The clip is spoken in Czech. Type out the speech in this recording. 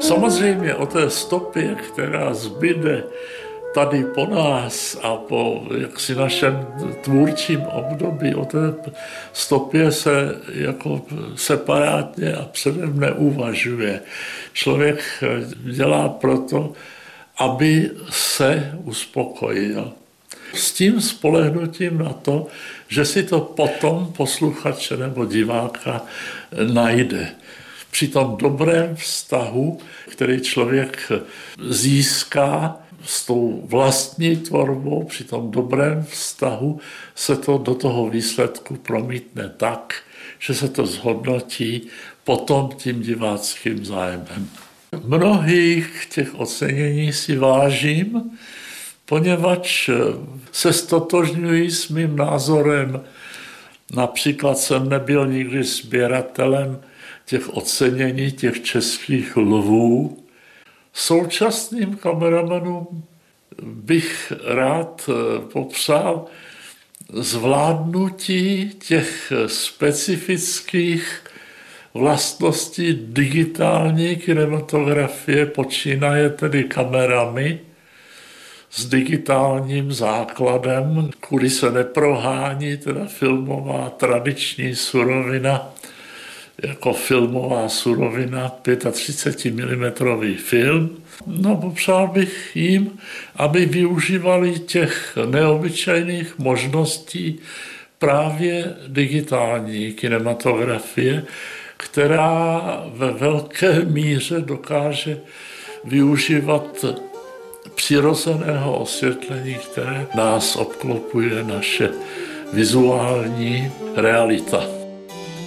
Samozřejmě o té stopě, která zbyde tady po nás a po jaksi našem tvůrčím období, o té stopě se jako separátně a předem neuvažuje. Člověk dělá proto, aby se uspokojil. S tím spolehnutím na to, že si to potom posluchače nebo diváka najde. Při tom dobrém vztahu, který člověk získá s tou vlastní tvorbou, při tom dobrém vztahu se to do toho výsledku promítne tak, že se to zhodnotí potom tím diváckým zájmem. Mnohých těch ocenění si vážím, poněvadž se ztotožňují s mým názorem. Například jsem nebyl nikdy sběratelem těch ocenění, těch českých lvů. Současným kameramanům bych rád popřál zvládnutí těch specifických vlastností digitální kinematografie, počínaje tedy kamerami, s digitálním základem, kudy se neprohání teda filmová tradiční surovina, jako filmová surovina 35 mm film. No, popřál bych jim, aby využívali těch neobyčejných možností právě digitální kinematografie, která ve velké míře dokáže využívat přirozeného osvětlení, které nás obklopuje naše vizuální realita.